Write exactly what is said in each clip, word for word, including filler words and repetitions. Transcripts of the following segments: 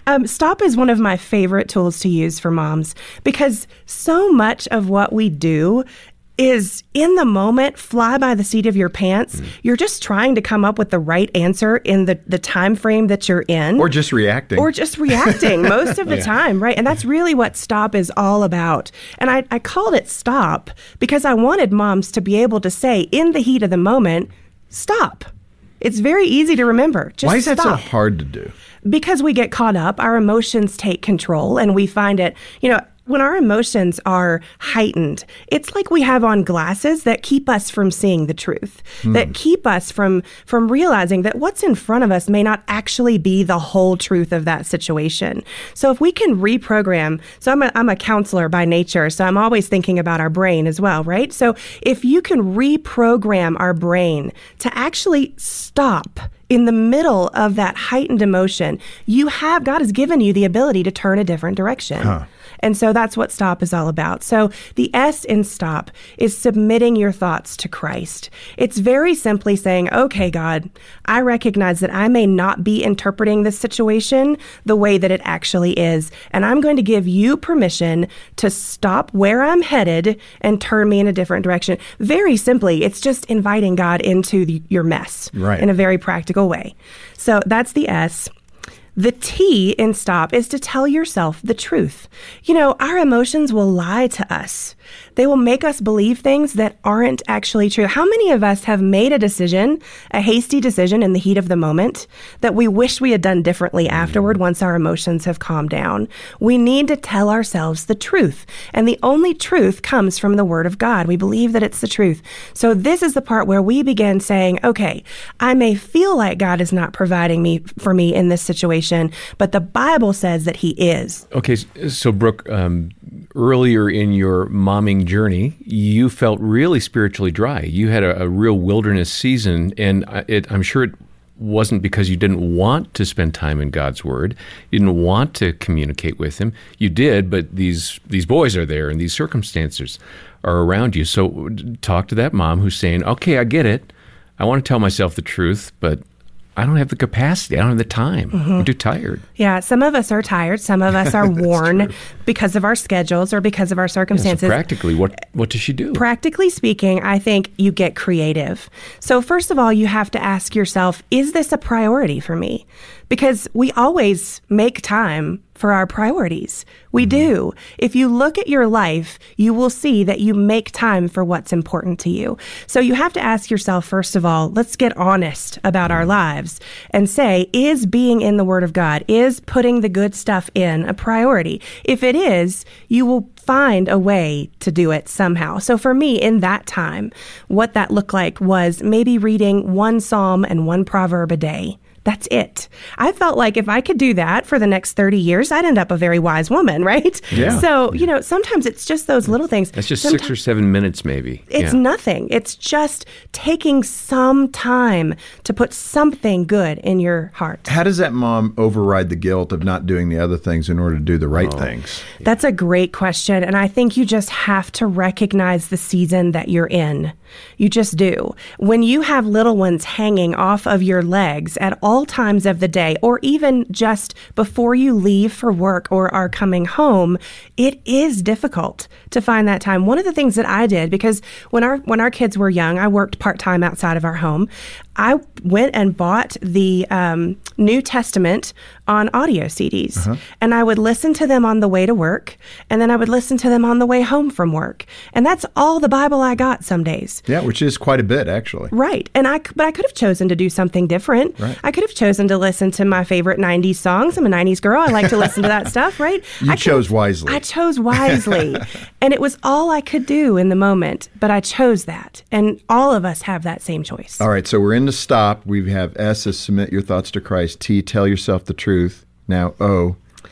Um, stop is one of my favorite tools to use for moms because so much of what we do is in the moment, fly by the seat of your pants. Mm. You're just trying to come up with the right answer in the, the time frame that you're in. Or just reacting. Or just reacting most of the yeah. time, right? And that's really what stop is all about. And I, I called it stop because I wanted moms to be able to say in the heat of the moment, stop. It's very easy to remember. Just Why is stop. that so hard to do? Because we get caught up, our emotions take control, and we find it, you know, when our emotions are heightened, it's like we have on glasses that keep us from seeing the truth, mm. that keep us from from realizing that what's in front of us may not actually be the whole truth of that situation. So if we can reprogram, so I'm a, I'm a counselor by nature, so I'm always thinking about our brain as well, right? So if you can reprogram our brain to actually stop in the middle of that heightened emotion, you have, God has given you the ability to turn a different direction. Huh. And so that's what stop is all about. So the S in stop is submitting your thoughts to Christ. It's very simply saying, okay, God, I recognize that I may not be interpreting this situation the way that it actually is. And I'm going to give you permission to stop where I'm headed and turn me in a different direction. Very simply, it's just inviting God into the, your mess right. in a very practical way. So that's the S. The T in stop is to tell yourself the truth. You know, our emotions will lie to us. They will make us believe things that aren't actually true. How many of us have made a decision, a hasty decision in the heat of the moment that we wish we had done differently afterward once our emotions have calmed down? We need to tell ourselves the truth. And the only truth comes from the Word of God. We believe that it's the truth. So this is the part where we begin saying, okay, I may feel like God is not providing me for me in this situation, but the Bible says that He is. Okay, so Brooke, um, earlier in your momming journey, you felt really spiritually dry. You had a, a real wilderness season, and it, I'm sure it wasn't because you didn't want to spend time in God's Word. You didn't want to communicate with Him. You did, but these these boys are there, and these circumstances are around you. So talk to that mom who's saying, okay, I get it. I want to tell myself the truth, but I don't have the capacity. I don't have the time. Mm-hmm. I'm too tired. Yeah, some of us are tired. Some of us are worn because of our schedules or because of our circumstances. Yeah, so practically, what, what does she do? Practically speaking, I think you get creative. So first of all, you have to ask yourself, is this a priority for me? Because we always make time for our priorities. We mm-hmm. do. If you look at your life, you will see that you make time for what's important to you. So you have to ask yourself, first of all, let's get honest about our lives and say, is being in the Word of God, is putting the good stuff in a priority? If it is, you will find a way to do it somehow. So for me, in that time, what that looked like was maybe reading one psalm and one proverb a day. That's it. I felt like if I could do that for the next thirty years, I'd end up a very wise woman, right? Yeah. So, you know, sometimes it's just those little things. That's just sometimes six or seven minutes, maybe. It's yeah. nothing. It's just taking some time to put something good in your heart. How does that mom override the guilt of not doing the other things in order to do the right oh. things? That's a great question. And I think you just have to recognize the season that you're in. You just do. When you have little ones hanging off of your legs at all times of the day, or even just before you leave for work or are coming home, it is difficult to find that time. One of the things that I did, because when our when our kids were young, I worked part-time outside of our home. I went and bought the um, New Testament on audio C Ds, uh-huh. and I would listen to them on the way to work, and then I would listen to them on the way home from work. And that's all the Bible I got some days. Yeah, which is quite a bit, actually. Right. And I, but I could have chosen to do something different. Right. I could have chosen to listen to my favorite nineties songs. I'm a nineties girl. I like to listen to that stuff, right? You I chose wisely. I chose wisely. And it was all I could do in the moment, but I chose that. And all of us have that same choice. All right, so we're in to stop. We have S as submit your thoughts to Christ. T, tell yourself the truth. Now, O,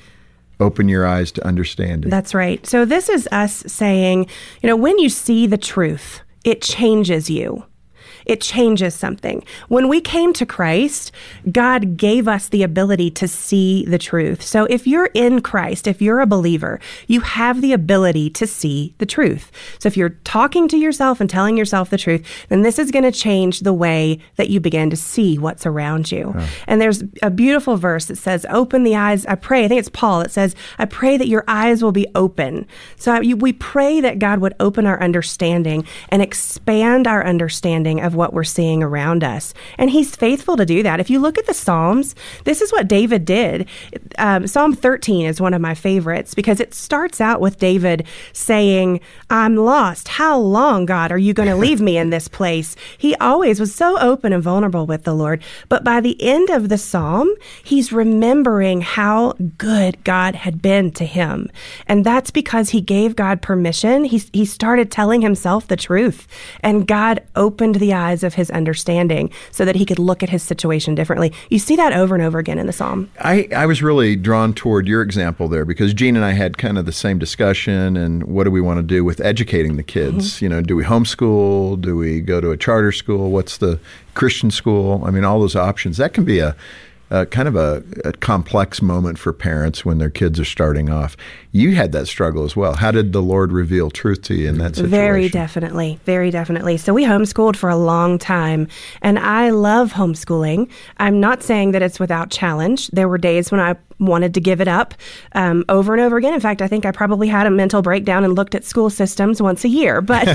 open your eyes to understanding. That's right. So this is us saying, you know, when you see the truth, it changes you. it changes something. When we came to Christ, God gave us the ability to see the truth. So if you're in Christ, if you're a believer, you have the ability to see the truth. So if you're talking to yourself and telling yourself the truth, then this is going to change the way that you begin to see what's around you. Oh. And there's a beautiful verse that says, open the eyes. I pray, I think it's Paul, it says, I pray that your eyes will be open. So I, we pray that God would open our understanding and expand our understanding of what we're seeing around us. And he's faithful to do that. If you look at the Psalms, this is what David did. Um, Psalm thirteen is one of my favorites because it starts out with David saying, I'm lost. How long, God, are you going to leave me in this place? He always was so open and vulnerable with the Lord. But by the end of the Psalm, he's remembering how good God had been to him. And that's because he gave God permission. He, he started telling himself the truth. And God opened the eyes of his understanding so that he could look at his situation differently. You see that over and over again in the Psalm. I, I was really drawn toward your example there because Jean and I had kind of the same discussion and what do we want to do with educating the kids? Mm-hmm. You know, do we homeschool? Do we go to a charter school? What's the Christian school? I mean, all those options. That can be a, a kind of a, a complex moment for parents when their kids are starting off. You had that struggle as well. How did the Lord reveal truth to you in that situation? Very definitely. Very definitely. So we homeschooled for a long time, and I love homeschooling. I'm not saying that it's without challenge. There were days when I wanted to give it up um, over and over again. In fact, I think I probably had a mental breakdown and looked at school systems once a year. But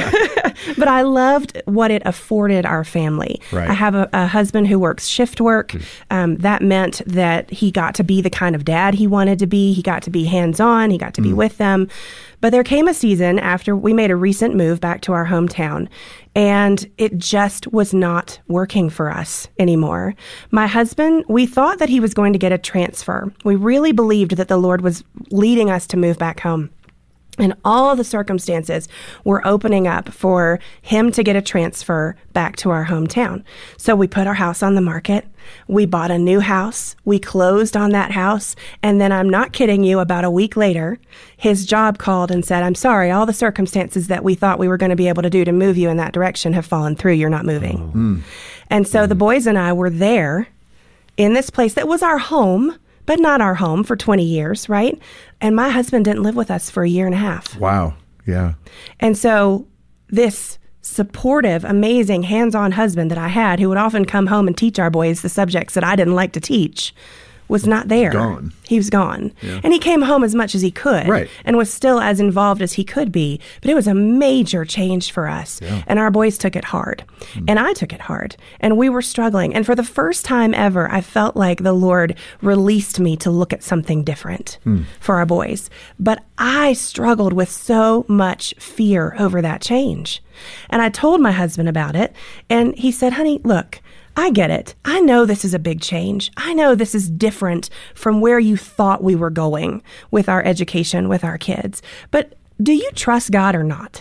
but I loved what it afforded our family. Right. I have a, a husband who works shift work. Um, that meant that he got to be the kind of dad he wanted to be. He got to be hands-on. He got to be mm. with them. But there came a season after we made a recent move back to our hometown, and it just was not working for us anymore. My husband, we thought that he was going to get a transfer. We really believed that the Lord was leading us to move back home. And all the circumstances were opening up for him to get a transfer back to our hometown. So we put our house on the market. We bought a new house. We closed on that house. And then I'm not kidding you, about a week later, his job called and said, I'm sorry, all the circumstances that we thought we were going to be able to do to move you in that direction have fallen through. You're not moving. Oh. Mm. And so mm. the boys and I were there in this place that was our home, but not our home for twenty years, right? And my husband didn't live with us for a year and a half. Wow. Yeah. And so this supportive, amazing, hands-on husband that I had, who would often come home and teach our boys the subjects that I didn't like to teach, was not there. Gone. He was gone. Yeah. And he came home as much as he could. Right. And was still as involved as he could be. But it was a major change for us. Yeah. And our boys took it hard. Mm. And I took it hard. And we were struggling. And for the first time ever, I felt like the Lord released me to look at something different mm. for our boys. But I struggled with so much fear over that change. And I told my husband about it. And he said, honey, look, I get it. I know this is a big change. I know this is different from where you thought we were going with our education, with our kids. But do you trust God or not?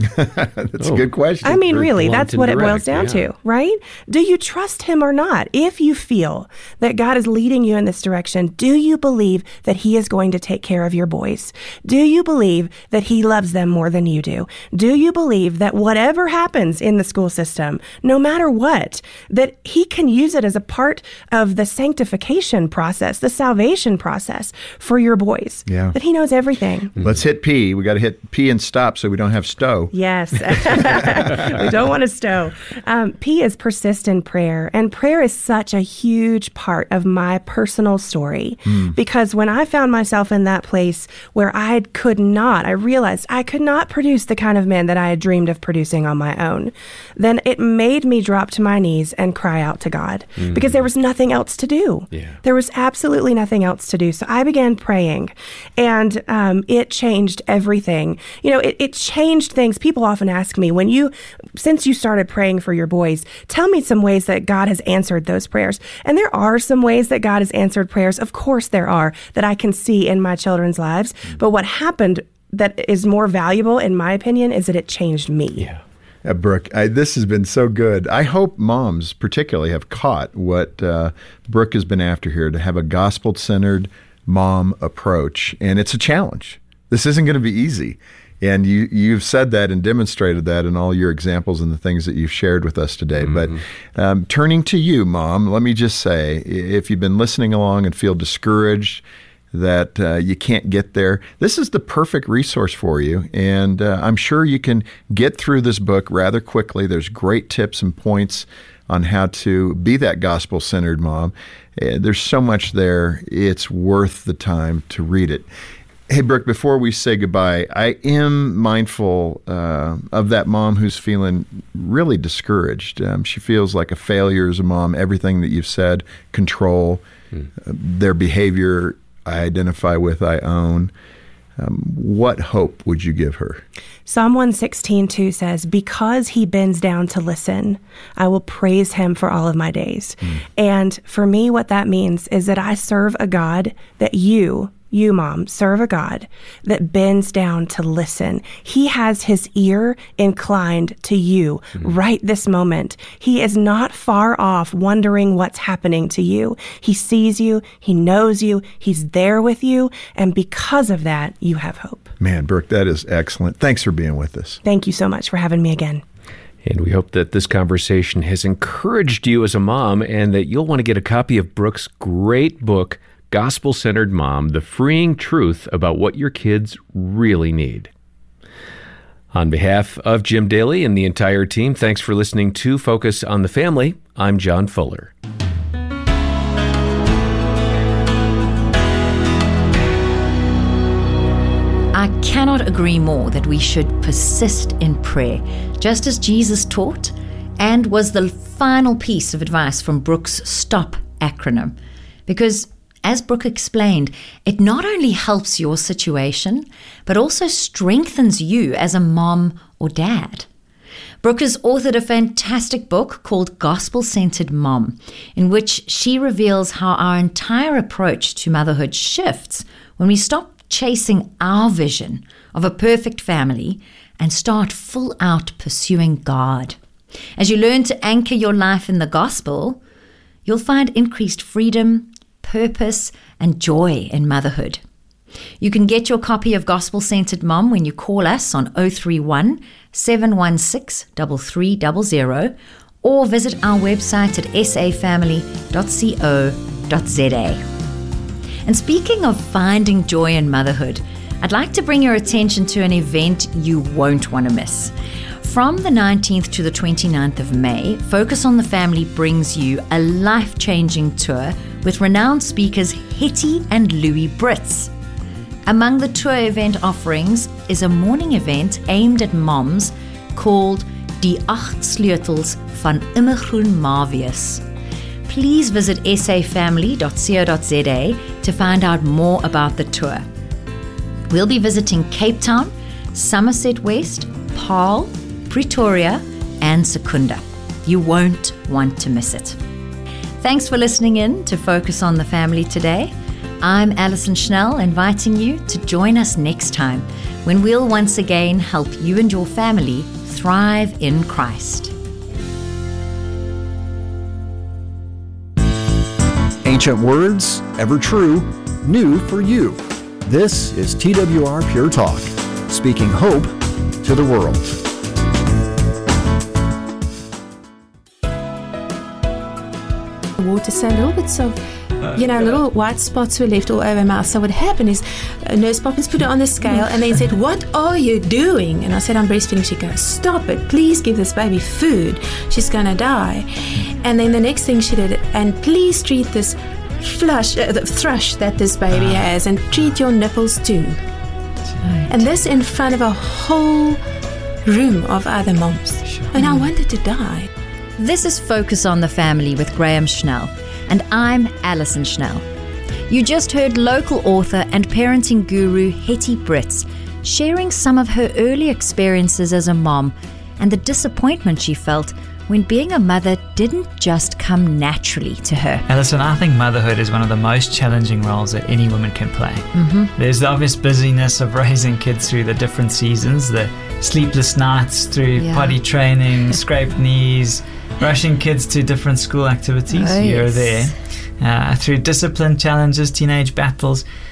That's oh. a good question. I mean, really, that's what it direct, boils down yeah. to, right? Do you trust him or not? If you feel that God is leading you in this direction, do you believe that he is going to take care of your boys? Do you believe that he loves them more than you do? Do you believe that whatever happens in the school system, no matter what, that he can use it as a part of the sanctification process, the salvation process for your boys? Yeah. That he knows everything. Let's hit P. We got to hit P and stop so we don't have stow. Yes. We don't want to stow. Um, P is persist in prayer. And prayer is such a huge part of my personal story. Mm. Because when I found myself in that place where I could not, I realized I could not produce the kind of man that I had dreamed of producing on my own, then it made me drop to my knees and cry out to God. Mm. Because there was nothing else to do. Yeah. There was absolutely nothing else to do. So I began praying. And um, it changed everything. You know, it, it changed things. People often ask me, when you, since you started praying for your boys, tell me some ways that God has answered those prayers. And there are some ways that God has answered prayers. Of course there are, that I can see in my children's lives. But what happened that is more valuable, in my opinion, is that it changed me. Yeah. Uh, Brooke, I, this has been so good. I hope moms particularly have caught what uh, Brooke has been after here, to have a gospel-centered mom approach. And it's a challenge. This isn't going to be easy. And you, you've said that and demonstrated that in all your examples and the things that you've shared with us today. Mm-hmm. But um, turning to you, Mom, let me just say, if you've been listening along and feel discouraged that uh, you can't get there, this is the perfect resource for you. And uh, I'm sure you can get through this book rather quickly. There's great tips and points on how to be that gospel-centered mom. Uh, there's so much there. It's worth the time to read it. Hey, Brooke, before we say goodbye, I am mindful uh, of that mom who's feeling really discouraged. Um, she feels like a failure as a mom. Everything that you've said, control, hmm. uh, their behavior, I identify with, I own. Um, what hope would you give her? Psalm one sixteen two says, because he bends down to listen, I will praise him for all of my days. Mm. And for me, what that means is that I serve a God that you, you, Mom, serve a God that bends down to listen. He has his ear inclined to you mm. right this moment. He is not far off wondering what's happening to you. He sees you. He knows you. He's there with you. And because of that, you have hope. Man, Brooke, that is excellent. Thanks for being with us. Thank you so much for having me again. And we hope that this conversation has encouraged you as a mom and that you'll want to get a copy of Brooke's great book, Gospel-Centered Mom, The Freeing Truth About What Your Kids Really Need. On behalf of Jim Daly and the entire team, thanks for listening to Focus on the Family. I'm John Fuller. I cannot agree more that we should persist in prayer, just as Jesus taught, and was the final piece of advice from Brooke's STOP acronym. Because, as Brooke explained, it not only helps your situation, but also strengthens you as a mom or dad. Brooke has authored a fantastic book called Gospel-Centered Mom, in which she reveals how our entire approach to motherhood shifts when we stop chasing our vision of a perfect family and start full out pursuing God. As you learn to anchor your life in the gospel, you'll find increased freedom, purpose, and joy in motherhood. You can get your copy of Gospel-Centered Mom when you call us on oh three one, seven one six, three three zero zero or visit our website at s a family dot co dot z a. And speaking of finding joy in motherhood, I'd like to bring your attention to an event you won't want to miss. From the nineteenth to the twenty-ninth of May, Focus on the Family brings you a life-changing tour with renowned speakers Hetty and Louis Brits. Among the tour event offerings is a morning event aimed at moms called Die Acht Sleutels van Immergroen Mawees. Please visit s a family dot co dot z a to find out more about the tour. We'll be visiting Cape Town, Somerset West, Paarl, Pretoria, and Secunda. You won't want to miss it. Thanks for listening in to Focus on the Family today. I'm Alison Schnell, inviting you to join us next time when we'll once again help you and your family thrive in Christ. Ancient words, ever true, new for you. This is T W R Pure Talk, speaking hope to the world. Water, so little bits of, you know, little white spots were left all over my mouth. So what happened is uh, Nurse Poppins put it on the scale and then said, what are you doing? And I said, I'm breastfeeding. She goes, stop it. Please give this baby food. She's going to die. And then the next thing she did, and please treat this flush, uh, the thrush that this baby has, and treat your nipples too. Right. And this in front of a whole room of other moms. Sure. And I wanted to die. This is Focus on the Family with Graham Schnell, and I'm Alison Schnell. You just heard local author and parenting guru Hetty Brits sharing some of her early experiences as a mom and the disappointment she felt when being a mother didn't just come naturally to her. Alison, I think motherhood is one of the most challenging roles that any woman can play. Mm-hmm. There's the obvious busyness of raising kids through the different seasons, the sleepless nights through yeah. potty training, scraped knees, rushing kids to different school activities oh, here yes. or there, uh, through discipline challenges, teenage battles.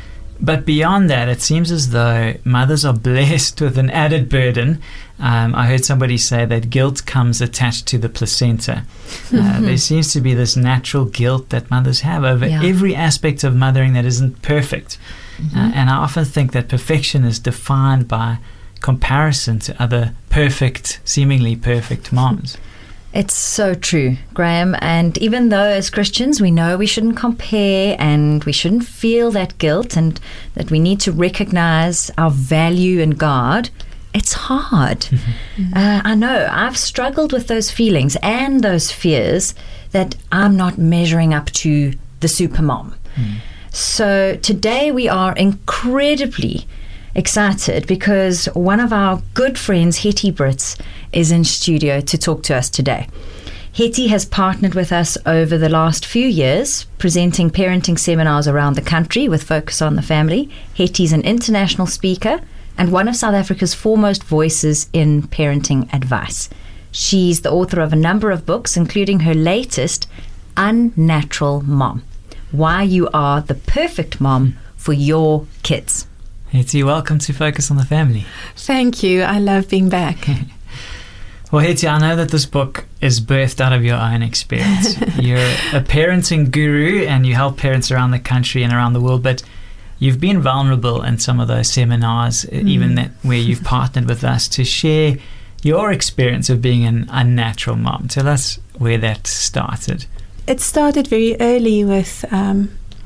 But beyond that, it seems as though mothers are blessed with an added burden. Um, I heard somebody say that guilt comes attached to the placenta. Uh, there seems to be this natural guilt that mothers have over Yeah. every aspect of mothering that isn't perfect. Mm-hmm. Uh, and I often think that perfection is defined by comparison to other perfect, seemingly perfect moms. It's so true, Graham. And even though as Christians we know we shouldn't compare and we shouldn't feel that guilt and that we need to recognize our value in God, it's hard. Mm-hmm. Uh, I know I've struggled with those feelings and those fears that I'm not measuring up to the supermom. Mm. So today we are incredibly excited because one of our good friends, Hetty Brits, is in studio to talk to us today. Hetty has partnered with us over the last few years, presenting parenting seminars around the country with focus on the family. Hetty's an international speaker and one of South Africa's foremost voices in parenting advice. She's the author of a number of books, including her latest, Unnatural Mom: Why You Are the Perfect Mom for Your Kids. Hetty, welcome to Focus on the Family. Thank you. I love being back. Well, Hetty, I know that this book is birthed out of your own experience. You're a parenting guru and you help parents around the country and around the world, but you've been vulnerable in some of those seminars, mm. even that where you've partnered with us to share your experience of being an unnatural mom. Tell us where that started. It started very early with um,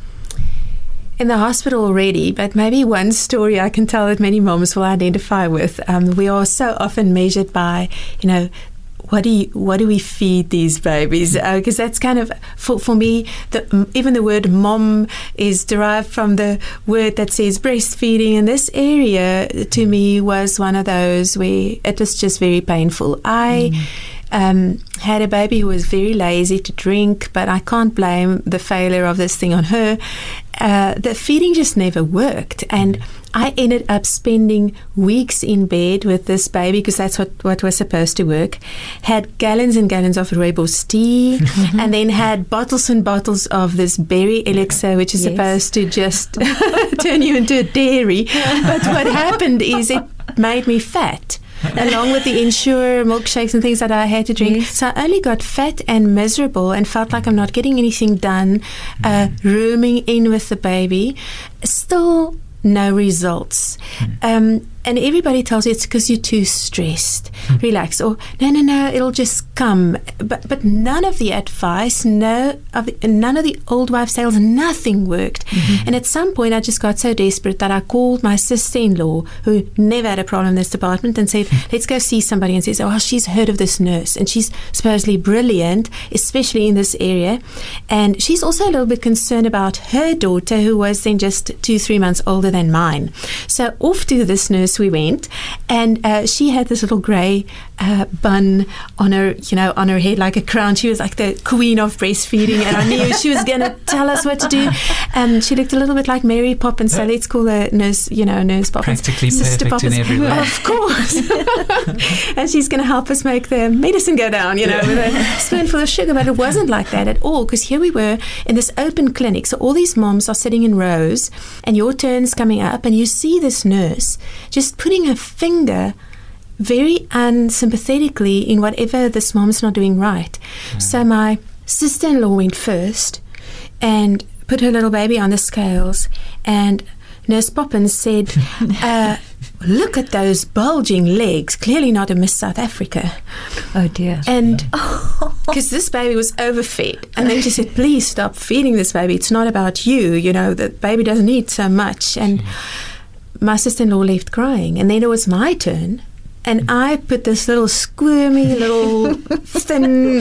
in the hospital already, but maybe one story I can tell that many moms will identify with. Um, we are so often measured by, you know, what do you, what do we feed these babies? Because uh, that's kind of, for, for me, the, even the word mom is derived from the word that says breastfeeding. And this area, to me, was one of those where it was just very painful. I... Mm. Um, had a baby who was very lazy to drink, but I can't blame the failure of this thing on her. Uh, the feeding just never worked, and I ended up spending weeks in bed with this baby because that's what, what was supposed to work. Had gallons and gallons of rooibos tea, and then had bottles and bottles of this berry elixir, which is yes. supposed to just turn you into a dairy. But what happened is it made me fat. Along with the Ensure milkshakes and things that I had to drink. Yes. So I only got fat and miserable and felt like I'm not getting anything done, uh, rooming in with the baby. Still no results. Um, and everybody tells you it's because you're too stressed. Relax. Or, no, no, no, it'll just come. But but none of the advice, no of the, none of the old wives' tales, nothing worked. Mm-hmm. And at some point, I just got so desperate that I called my sister-in-law, who never had a problem in this department, and said, let's go see somebody. And says, oh, she's heard of this nurse. And she's supposedly brilliant, especially in this area. And she's also a little bit concerned about her daughter, who was then just two, three months older than mine. So off to this nurse we went, and uh, she had this little grey uh, bun on her, you know, on her head like a crown. She was like the queen of breastfeeding, and I knew she was going to tell us what to do. And she looked a little bit like Mary Poppins, so let's call her Nurse, you know, Nurse Poppins. Practically Sister perfect Poppins. in every way. Of course. And she's going to help us make the medicine go down, you know, with a spoonful of sugar. But it wasn't like that at all, because here we were in this open clinic. So all these moms are sitting in rows, and your turn's coming up, and you see this nurse just putting her finger very unsympathetically in whatever this mom's not doing right. Mm. So my sister-in-law went first and put her little baby on the scales, and Nurse Poppins said, uh, look at those bulging legs, clearly not a Miss South Africa. Oh dear. And because this baby was overfed, and then she said, please stop feeding this baby, it's not about you, you know, the baby doesn't eat so much. And my sister-in-law left crying, and then it was my turn, and I put this little squirmy, little thin,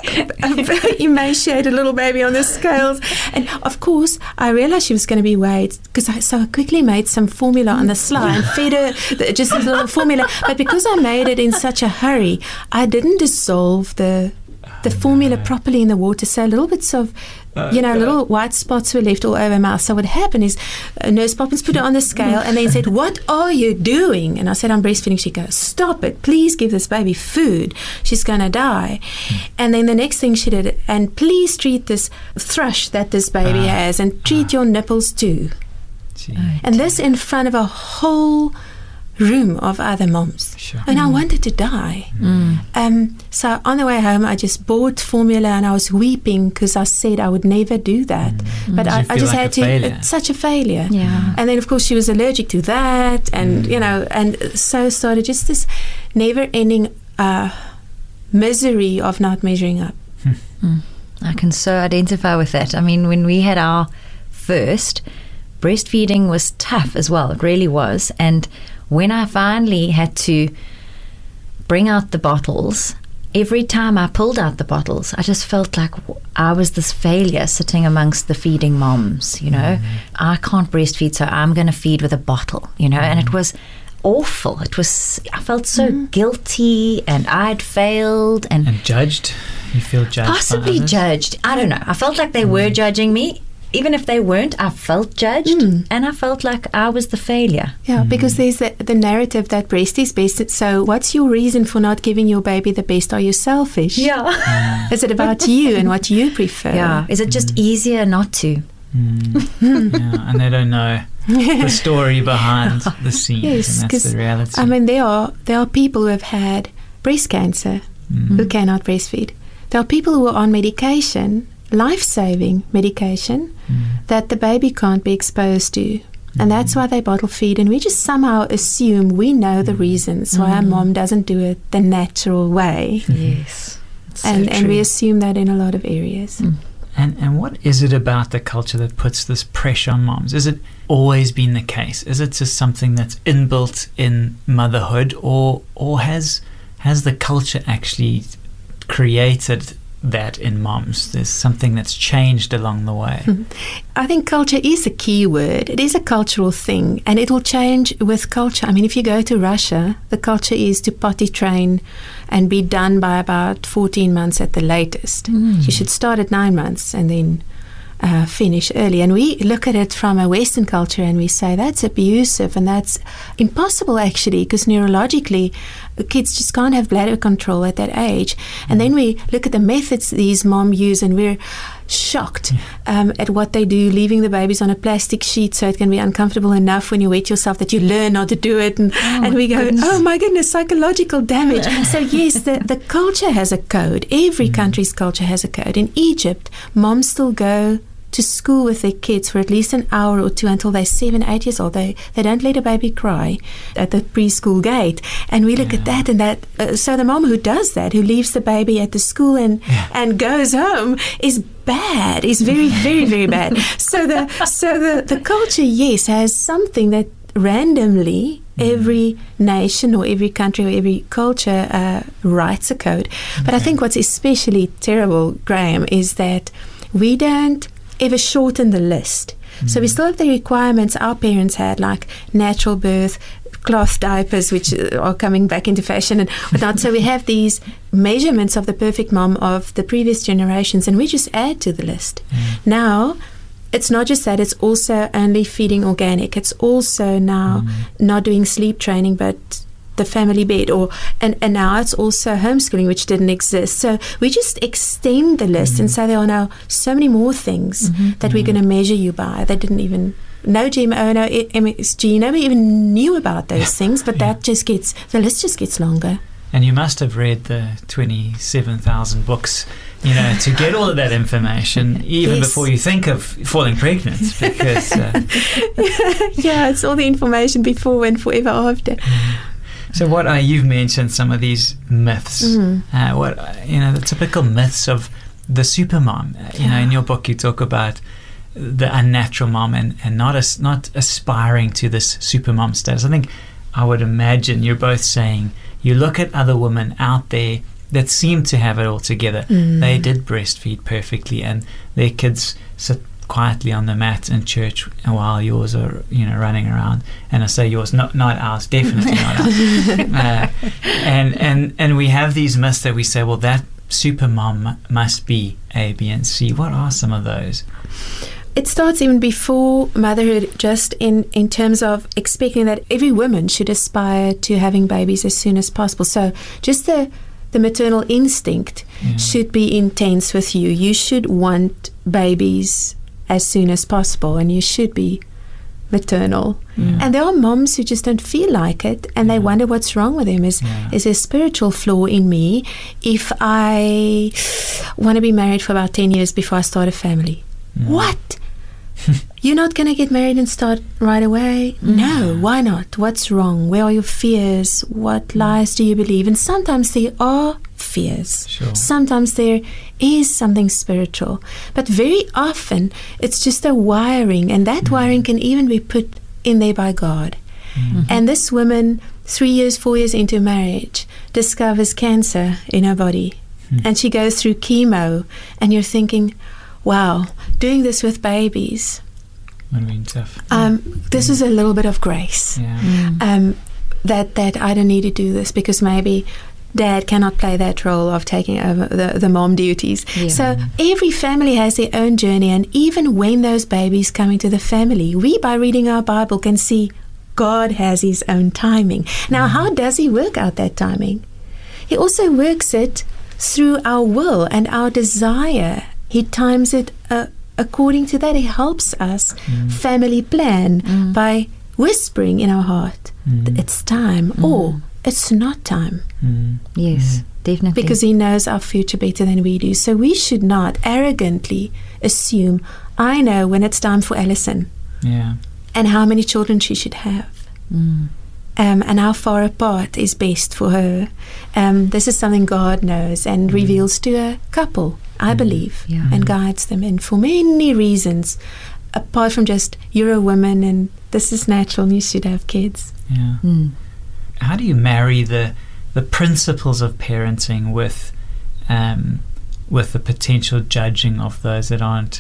emaciated little baby on the scales. And of course, I realized she was going to be weighed, because I, so I quickly made some formula on the sly and fed her the, just a little formula. But because I made it in such a hurry, I didn't dissolve the the formula properly in the water, so little bits of, you know, little white spots were left all over her mouth. So what happened is uh, Nurse Poppins put it on the scale and then said, what are you doing? And I said, I'm breastfeeding. She goes, stop it, please give this baby food, she's gonna die. And then the next thing she did, and please treat this thrush that this baby has, and treat your nipples too. And this in front of a whole room of other moms. Sure. And I Mm. wanted to die. Mm. Um, so on the way home, I just bought formula and I was weeping because I said I would never do that. Mm. But Did I, you I feel just like had a to. failure? It's such a failure. Yeah. And then, of course, she was allergic to that. And, Mm. you know, and so started just this never ending uh, misery of not measuring up. I can so identify with that. I mean, when we had our first, breastfeeding was tough as well. It really was. And when I finally had to bring out the bottles, every time I pulled out the bottles, I just felt like I was this failure sitting amongst the feeding moms, you know. Mm. I can't breastfeed, so I'm going to feed with a bottle, you know. Mm. And it was awful. It was, I felt so mm. guilty, and I'd failed. And, and judged? You feel judged? Possibly judged. I don't know. I felt like they mm. were judging me. Even if they weren't, I felt judged, mm. and I felt like I was the failure. Yeah, mm. because there's the, the narrative that breast is best. So what's your reason for not giving your baby the best? Are you selfish? Yeah. Mm. Is it about you and what you prefer? Yeah. Is it just mm. easier not to? Mm. Yeah, and they don't know the story behind the scene. Yes, and that's the reality. I mean, there are, there are people who have had breast cancer mm. who cannot breastfeed. There are people who are on medication, life-saving medication, mm. that the baby can't be exposed to. Mm. And that's why they bottle feed. And we just somehow assume we know the reasons mm. why our mom doesn't do it the natural way. Yes. So and, true. and we assume that in a lot of areas. Mm. And and what is it about the culture that puts this pressure on moms? Is it always been the case? Is it just something that's inbuilt in motherhood, or or has has the culture actually created that in moms? There's something that's changed along the way. I think culture is a key word. It is a cultural thing, and it will change with culture. I mean, if you go to Russia, the culture is to potty train and be done by about fourteen months at the latest. Mm. You should start at nine months and then uh, finish early. And we look at it from a Western culture and we say that's abusive and that's impossible, actually, because neurologically kids just can't have bladder control at that age. And then we look at the methods these moms use and we're shocked um, at what they do, leaving the babies on a plastic sheet so it can be uncomfortable enough when you wet yourself that you learn not to do it. And, oh and we go, goodness. oh my goodness, psychological damage. So yes, the, the culture has a code. Every mm. country's culture has a code. In Egypt, moms still go to school with their kids for at least an hour or two until they're seven, eight years old. They they don't let a baby cry at the preschool gate. And we look yeah. at that and that. Uh, so the mom who does that, who leaves the baby at the school and yeah. and goes home, is bad. Is very very very bad. So the so the the culture, yes, has something that randomly every nation or every country or every culture uh, writes a code. But okay. I think what's especially terrible, Graham, is that we don't ever shorten the list. Mm. So we still have the requirements our parents had, like natural birth, cloth diapers, which are coming back into fashion and whatnot. So we have these measurements of the perfect mom of the previous generations, and we just add to the list. Mm. Now, it's not just that, it's also only feeding organic. It's also now mm. not doing sleep training, but the family bed, or and, and now it's also homeschooling, which didn't exist. So we just extend the list mm-hmm. and say there are now so many more things mm-hmm. that mm-hmm. we're going to measure you by. They didn't even know G M O, no M S G, nobody even knew about those things, but yeah. that just gets, the list just gets longer. And you must have read the twenty-seven thousand books, you know, to get all of that information, even yes. before you think of falling pregnant, because... Uh, yeah, it's all the information before and forever after. So what are, you've mentioned some of these myths, mm. uh, what, you know, the typical myths of the super mom. Uh, you know, in your book you talk about the unnatural mom and, and not as, not aspiring to this super mom status. I think I would imagine you're both saying you look at other women out there that seem to have it all together. Mm. They did breastfeed perfectly and their kids sit quietly on the mat in church while yours are, you know, running around. And I say yours, not not ours, definitely not ours. Uh, and and and we have these myths that we say, well, that super mom must be A, B, and C. What are some of those? It starts even before motherhood, just in, in terms of expecting that every woman should aspire to having babies as soon as possible. So just the the maternal instinct yeah. should be intense with you. You should want babies as soon as possible, and you should be maternal. Mm. And there are moms who just don't feel like it, and yeah. they wonder what's wrong with them. Is yeah. is there a spiritual flaw in me if I want to be married for about ten years before I start a family? Mm. What? You're not going to get married and start right away? Mm. No, why not? What's wrong? Where are your fears? What mm. lies do you believe? And sometimes there are fears. Sure. Sometimes there is something spiritual. But very often it's just a wiring, and that mm. wiring can even be put in there by God. Mm-hmm. And this woman, three years, four years into marriage, discovers cancer in her body. Mm. And she goes through chemo, and you're thinking, wow, doing this with babies. I mean, tough. Um, this mm. is a little bit of grace. Yeah. Mm. Um, that, that I don't need to do this because maybe Dad cannot play that role of taking over the, the mom duties. Yeah. So every family has their own journey, and even when those babies come into the family, we, by reading our Bible, can see God has His own timing. Now, mm. how does He work out that timing? He also works it through our will and our desire. He times it uh, according to that. He helps us mm. family plan mm. by whispering in our heart, mm. it's time, mm. or it's not time. Mm. Yes, mm. definitely. Because He knows our future better than we do. So we should not arrogantly assume, I know when it's time for Alison. Yeah. And how many children she should have. Mm. Um, and how far apart is best for her. Um, this is something God knows and mm. reveals to a couple, I mm. believe, yeah. and guides them in for many reasons, apart from just, you're a woman and this is natural and you should have kids. Yeah. Mm. How do you marry the the principles of parenting with um, with the potential judging of those that aren't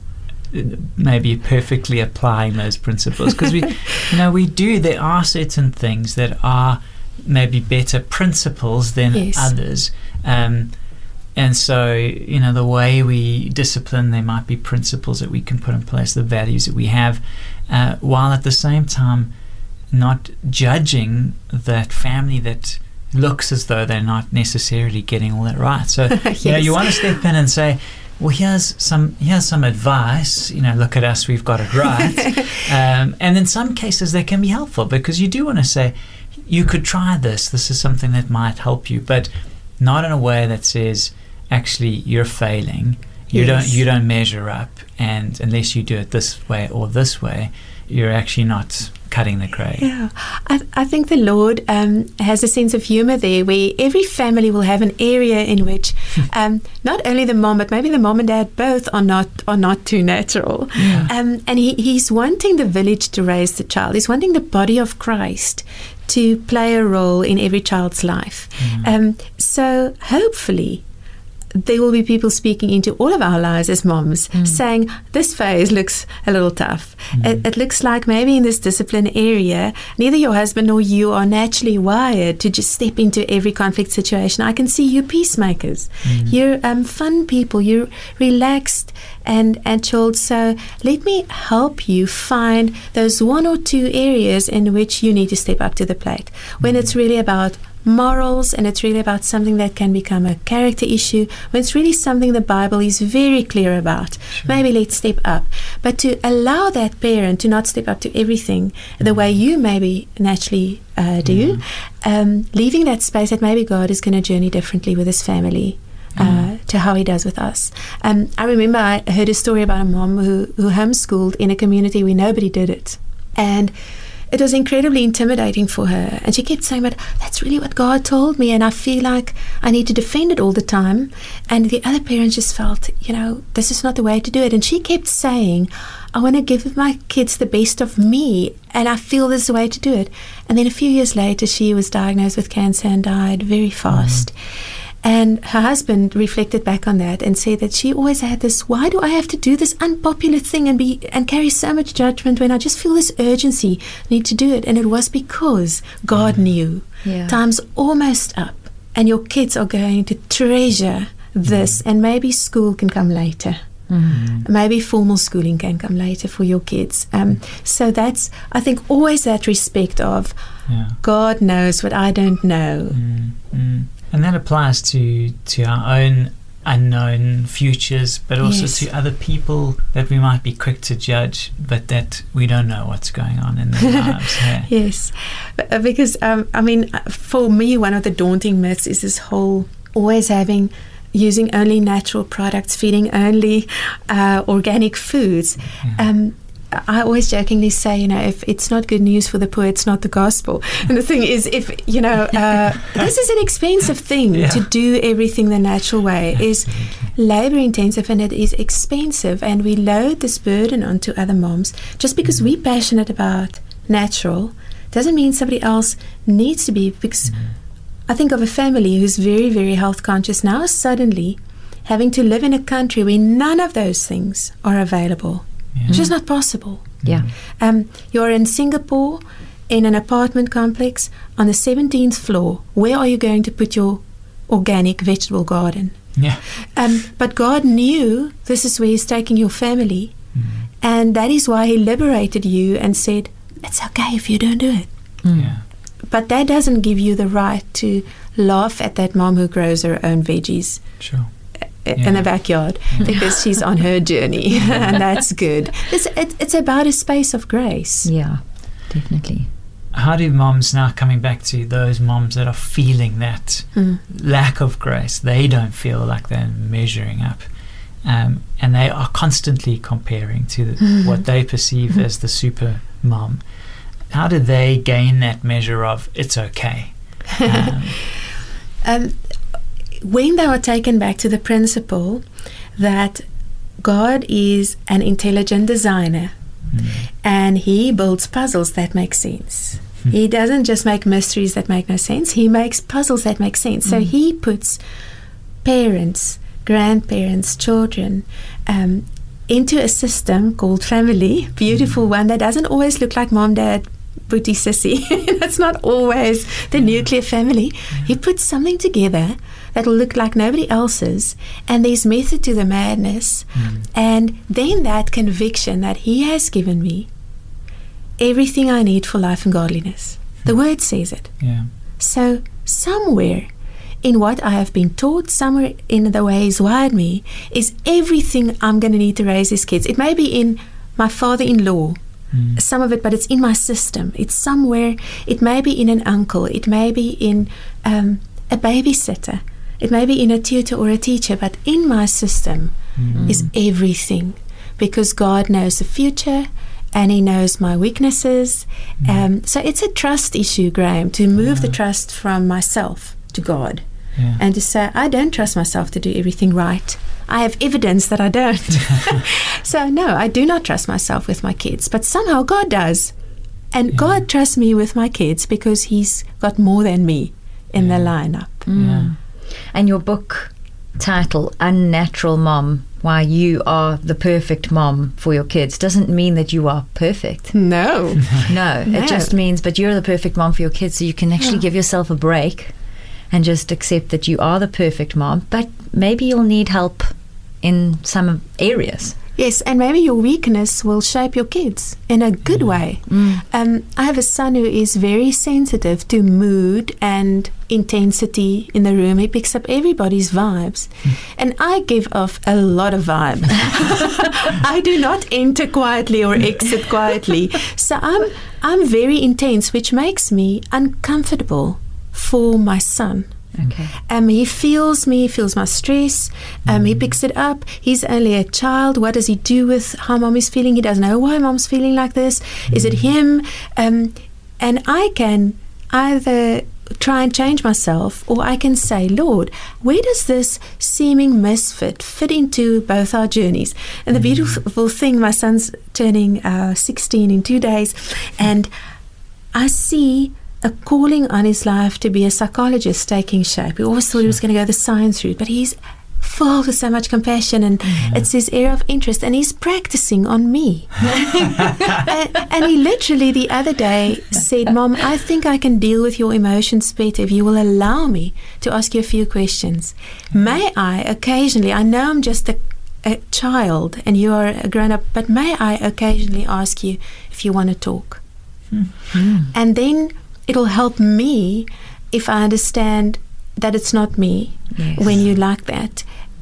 maybe perfectly applying those principles? Because we, you know, we do. There are certain things that are maybe better principles than yes. others, um, and so you know the way we discipline, there might be principles that we can put in place, the values that we have, uh, while at the same time not judging that family that looks as though they're not necessarily getting all that right. So yes. you know, you want to step in and say, well, here's some here's some advice. You know, look at us, we've got it right. um, and in some cases, they can be helpful because you do want to say, you could try this. This is something that might help you, but not in a way that says, actually, you're failing. You yes. don't you don't measure up, and unless you do it this way or this way, you're actually not cutting the grade. Yeah, I, I think the Lord um, has a sense of humor there, where every family will have an area in which um, not only the mom, but maybe the mom and dad both are not are not too natural. Yeah. Um, and he, he's wanting the village to raise the child. He's wanting the body of Christ to play a role in every child's life. Mm. Um, so hopefully there will be people speaking into all of our lives as moms, mm. saying, this phase looks a little tough. Mm. It, it looks like maybe in this discipline area, neither your husband nor you are naturally wired to just step into every conflict situation. I can see you peacemakers. Mm. You're um, fun people. You're relaxed and, and chilled. So let me help you find those one or two areas in which you need to step up to the plate. When mm. it's really about morals, and it's really about something that can become a character issue, when it's really something the Bible is very clear about. Sure. Maybe let's step up. But to allow that parent to not step up to everything mm. the way you maybe naturally uh, do, mm. um, leaving that space that maybe God is going to journey differently with His family. Uh, mm. to how He does with us. Um, I remember I heard a story about a mom who, who homeschooled in a community where nobody did it. And it was incredibly intimidating for her, and she kept saying, but that's really what God told me, and I feel like I need to defend it all the time. And the other parents just felt, you know, this is not the way to do it. And she kept saying, I want to give my kids the best of me, and I feel this is the way to do it. And then a few years later, she was diagnosed with cancer and died very fast. Mm. And her husband reflected back on that and said that she always had this, why do I have to do this unpopular thing and be and carry so much judgment when I just feel this urgency, need to do it? And it was because God knew yeah. time's almost up and your kids are going to treasure this, and maybe school can come later. Mm. Maybe formal schooling can come later for your kids. Um, so that's, I think, always that respect of yeah. God knows what I don't know. Mm. Mm. And that applies to to our own unknown futures, but also Yes. to other people that we might be quick to judge, but that we don't know what's going on in their lives. Yeah. Yes, B- uh, because um, I mean, uh, for me, one of the daunting myths is this whole always having, using only natural products, feeding only uh, organic foods. Um, I always jokingly say, you know, if it's not good news for the poor, it's not the gospel. And the thing is, if, you know, uh, this is an expensive thing Yeah. to do everything the natural way. Is labor intensive and it is expensive, and we load this burden onto other moms. Just because we're passionate about natural doesn't mean somebody else needs to be, because I think of a family who's very, very health conscious now, suddenly having to live in a country where none of those things are available. It's just not possible. Yeah. Um, you're in Singapore in an apartment complex on the seventeenth floor. Where are you going to put your organic vegetable garden? Yeah. Um, but God knew this is where He's taking your family, and that is why He liberated you and said, it's okay if you don't do it. Yeah. But that doesn't give you the right to laugh at that mom who grows her own veggies Sure. in Yeah. the backyard because she's on her journey, and that's good. It's, it, it's about a space of grace. Yeah, definitely. How do moms, now coming back to those moms that are feeling that Mm. lack of grace, they don't feel like they're measuring up, um, and they are constantly comparing to the, what they perceive as the super mom. How do they gain that measure of it's okay? Um, Um, when they are taken back to the principle that God is an intelligent designer and He builds puzzles that make sense. He doesn't just make mysteries that make no sense. He makes puzzles that make sense. So He puts parents, grandparents, children um, into a system called family, beautiful one that doesn't always look like mom, dad, booty, sissy. That's not always the nuclear family. He puts something together that will look like nobody else's, and there's method to the madness. And then that conviction that He has given me everything I need for life and godliness. The Word says it. yeah. So somewhere in what I have been taught, somewhere in the way He's wired me, is everything I'm going to need to raise these kids. It may be in my father-in-law, some of it, but it's in my system. It's somewhere. It may be in an uncle. It may be in um, a babysitter. It may be in a tutor or a teacher, but in my system is everything, because God knows the future and He knows my weaknesses. Um, so it's a trust issue, Graham, to move the trust from myself to God. Yeah. And to say, I don't trust myself to do everything right. I have evidence that I don't. So no, I do not trust myself with my kids, but somehow God does. And God trusts me with my kids because He's got more than me in the lineup. Yeah. And your book title, Unnatural Mom, Why You Are the Perfect Mom for Your Kids, doesn't mean that you are perfect. No. No, No. it just means, but you're the perfect mom for your kids, so you can actually give yourself a break and just accept that you are the perfect mom, but maybe you'll need help in some areas. Yes, and maybe your weakness will shape your kids in a good way. Um, I have a son who is very sensitive to mood and intensity in the room. He picks up everybody's vibes. And I give off a lot of vibe. I do not enter quietly or exit quietly. So I'm, I'm very intense, which makes me uncomfortable for my son. Okay. Um, he feels me, he feels my stress, um, he picks it up. He's only a child. What does he do with how mom is feeling? He doesn't know why mom's feeling like this. Is it him? Um, and I can either try and change myself, or I can say, Lord, where does this seeming misfit fit into both our journeys? And the beautiful thing, my son's turning uh, sixteen in two days, and I see a calling on his life to be a psychologist taking shape. We always thought he was going to go the science route, but he's full with so much compassion, and it's his area of interest, and he's practicing on me. and, and he literally the other day said, Mom, I think I can deal with your emotions better if you will allow me to ask you a few questions. May I occasionally, I know I'm just a, a child and you are a grown-up, but may I occasionally ask you if you want to talk? And then it'll help me if I understand that it's not me Yes. when you like that.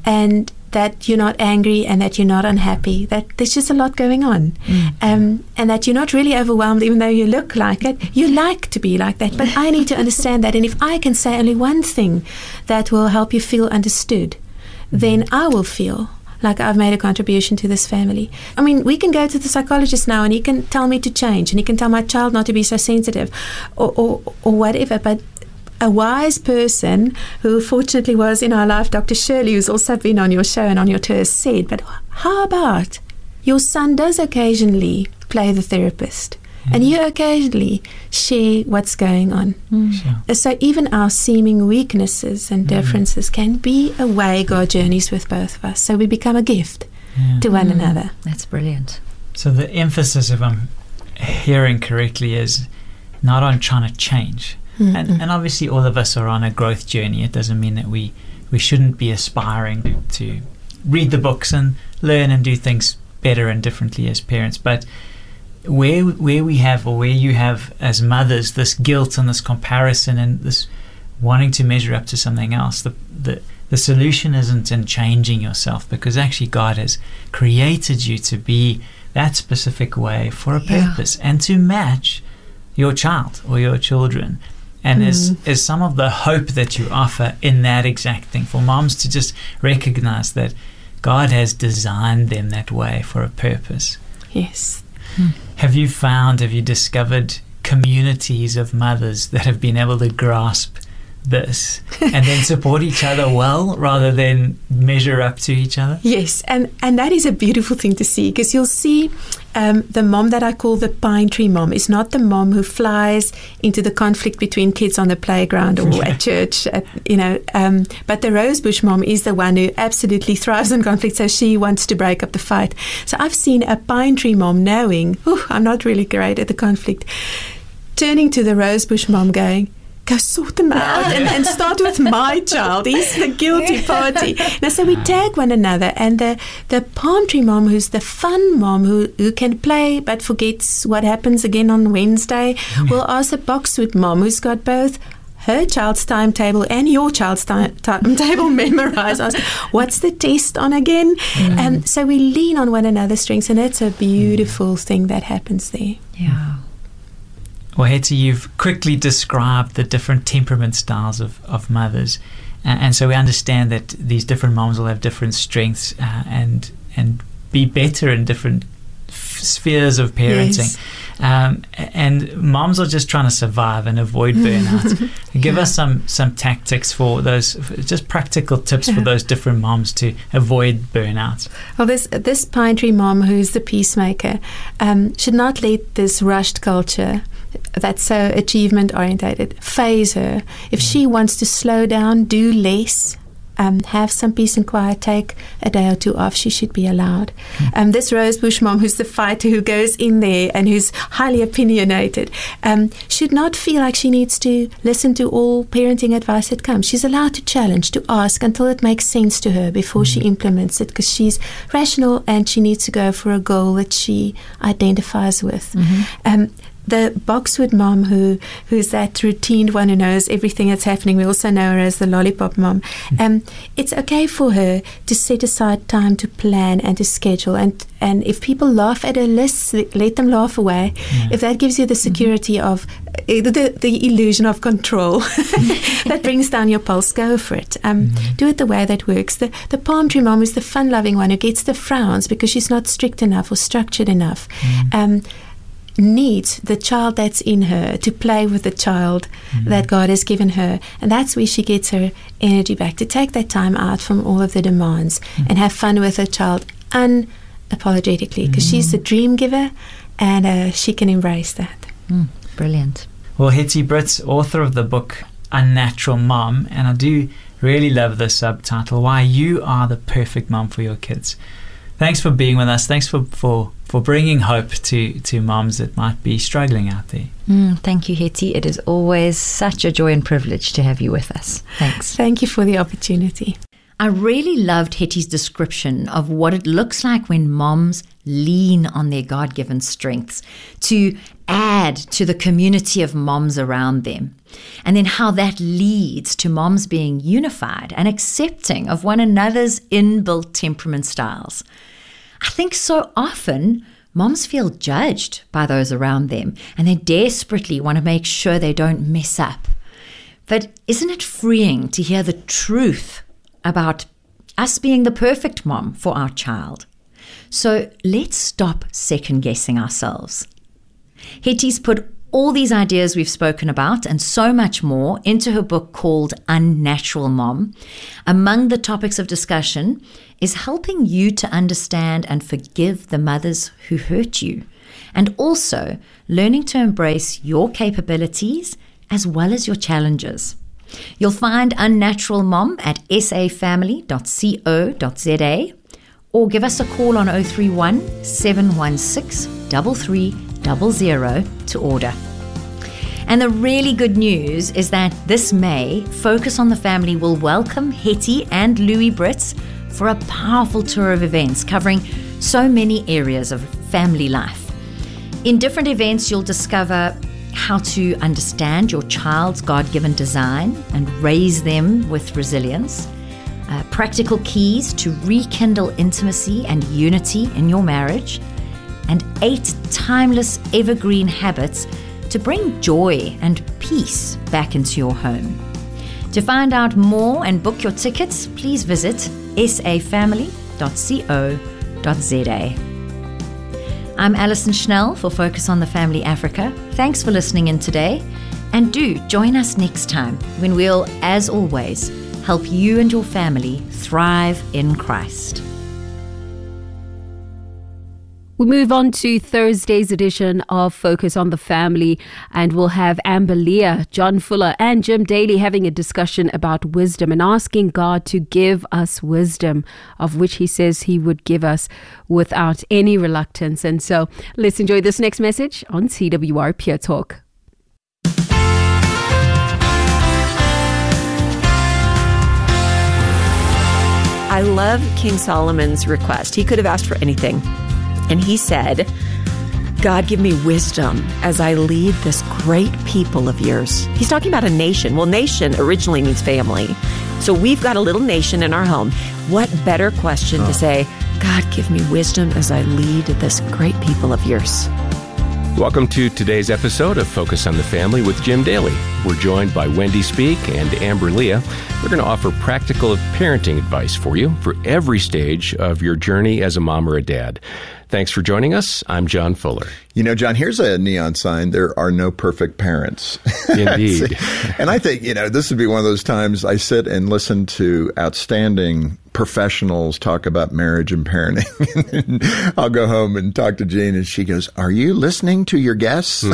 and that you're not angry and that you're not unhappy, that there's just a lot going on. Mm. Um, and that you're not really overwhelmed even though you look like it. You like to be like that, but I need to understand that. And if I can say only one thing that will help you feel understood, then I will feel like I've made a contribution to this family. I mean, we can go to the psychologist now and he can tell me to change and he can tell my child not to be so sensitive or, or, or whatever, but a wise person who fortunately was in our life, Doctor Shirley, who's also been on your show and on your tour, said, but how about your son does occasionally play the therapist mm. and you occasionally share what's going on. Mm. Sure. So even our seeming weaknesses and differences mm. can be a way God journeys with both of us. So we become a gift yeah. to one mm. another. That's brilliant. So the emphasis, if I'm hearing correctly, is not on trying to change. Mm-hmm. And, and obviously all of us are on a growth journey. It doesn't mean that we, we shouldn't be aspiring to, to read the books and learn and do things better and differently as parents. But where where we have, or where you have as mothers, this guilt and this comparison and this wanting to measure up to something else, the, the, the solution isn't in changing yourself, because actually God has created you to be that specific way for a purpose yeah. and to match your child or your children. And mm. is, is some of the hope that you offer in that exact thing for moms to just recognize that God has designed them that way for a purpose. Yes. Mm. Have you found, have you discovered communities of mothers that have been able to grasp this and then support each other well rather than measure up to each other? Yes, and, and that is a beautiful thing to see, because you'll see um, the mom that I call the pine tree mom is not the mom who flies into the conflict between kids on the playground or yeah. at church, at, you know, um, but the rosebush mom is the one who absolutely thrives in conflict, so she wants to break up the fight. So I've seen a pine tree mom knowing, oh, I'm not really great at the conflict, turning to the rosebush mom going, go sort them out and, and start with my child. He's the guilty party. Now, so we tag one another, and the, the palm tree mom, who's the fun mom who, who can play but forgets what happens again on Wednesday, will ask the boxwood mom who's got both her child's timetable and your child's time, timetable memorized. Ask, what's the test on again? Mm. And so we lean on one another's strengths, and it's a beautiful thing that happens there. Yeah. Well, Hetty, you've quickly described the different temperament styles of, of mothers. Uh, and so we understand that these different moms will have different strengths uh, and and be better in different f- spheres of parenting. Yes. Um, and moms are just trying to survive and avoid burnout. Give yeah. us some, some tactics for those, just practical tips yeah. for those different moms to avoid burnout. Well, this, this pine tree mom who's the peacemaker um, should not let this rushed culture that's so achievement orientated phase her. If mm. she wants to slow down, do less, um, have some peace and quiet, take a day or two off, she should be allowed. Mm. Um, this rosebush mom who's the fighter, who goes in there and who's highly opinionated, um, should not feel like she needs to listen to all parenting advice that comes. She's allowed to challenge, to ask until it makes sense to her before mm. she implements it, because she's rational and she needs to go for a goal that she identifies with. Mm-hmm. Um, The boxwood mom, who who's that routine one who knows everything that's happening. We also know her as the lollipop mom. Um, it's okay for her to set aside time to plan and to schedule. And, and if people laugh at her lists, let them laugh away. Yeah. If that gives you the security mm-hmm. of uh, the, the illusion of control that brings down your pulse, go for it. Um, mm-hmm. Do it the way that works. The, the palm tree mom is the fun-loving one who gets the frowns because she's not strict enough or structured enough. Mm-hmm. Um, needs the child that's in her to play with the child mm-hmm. that God has given her, and that's where she gets her energy back, to take that time out from all of the demands mm-hmm. and have fun with her child unapologetically, because mm-hmm. she's the dream giver, and uh, she can embrace that. Mm, brilliant. Well, Hetty Brits, author of the book Unnatural Mom, and I do really love the subtitle, Why You Are the Perfect Mom for Your Kids. Thanks for being with us. Thanks for, for, for bringing hope to, to moms that might be struggling out there. Mm, thank you, Hetty. It is always such a joy and privilege to have you with us. Thanks. Thank you for the opportunity. I really loved Hetty's description of what it looks like when moms lean on their God-given strengths to add add to the community of moms around them. And then how that leads to moms being unified and accepting of one another's inbuilt temperament styles. I think so often moms feel judged by those around them, and they desperately want to make sure they don't mess up. But isn't it freeing to hear the truth about us being the perfect mom for our child? So let's stop second-guessing ourselves. Hetty's put all these ideas we've spoken about and so much more into her book called Unnatural Mom. Among the topics of discussion is helping you to understand and forgive the mothers who hurt you, and also learning to embrace your capabilities as well as your challenges. You'll find Unnatural Mom at s a family dot co dot z a or give us a call on oh three one, seven one six, three three zero zero to order. And the really good news is that this May, Focus on the Family will welcome Hetty and Louis Brits for a powerful tour of events covering so many areas of family life. In different events, you'll discover how to understand your child's God-given design and raise them with resilience, uh, practical keys to rekindle intimacy and unity in your marriage, and eight timeless evergreen habits to bring joy and peace back into your home. To find out more and book your tickets, please visit s a family dot co dot z a. I'm Alison Schnell for Focus on the Family Africa. Thanks for listening in today, and do join us next time when we'll, as always, help you and your family thrive in Christ. We move on to Thursday's edition of Focus on the Family, and we'll have Amber Leah, John Fuller, and Jim Daly having a discussion about wisdom and asking God to give us wisdom, of which he says he would give us without any reluctance. And so let's enjoy this next message on T W R Pure Talk. I love King Solomon's request. He could have asked for anything. And he said, God, give me wisdom as I lead this great people of yours. He's talking about a nation. Well, nation originally means family. So we've got a little nation in our home. What better question oh. to say, God, give me wisdom as I lead this great people of yours. Welcome to today's episode of Focus on the Family with Jim Daly. We're joined by Wendy Speak and Amber Leah. We're going to offer practical parenting advice for you for every stage of your journey as a mom or a dad. Thanks for joining us. I'm John Fuller. You know, John, here's a neon sign. There are no perfect parents. Indeed. And I think, you know, this would be one of those times I sit and listen to outstanding professionals talk about marriage and parenting. I'll go home and talk to Jean, and she goes, are you listening to your guests?